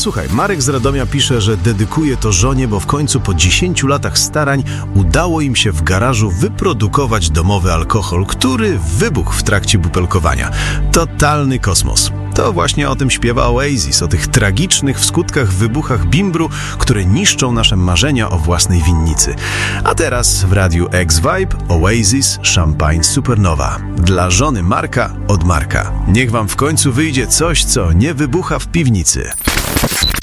Słuchaj, Marek z Radomia pisze, że dedykuje to żonie, bo w końcu po 10 latach starań udało im się w garażu wyprodukować domowy alkohol, który wybuchł w trakcie bupelkowania. Totalny kosmos. To właśnie o tym śpiewa Oasis, o tych tragicznych w skutkach wybuchach bimbru, które niszczą nasze marzenia o własnej winnicy. A teraz w radiu X-Vibe Oasis Champagne Supernova. Dla żony Marka od Marka. Niech wam w końcu wyjdzie coś, co nie wybucha w piwnicy.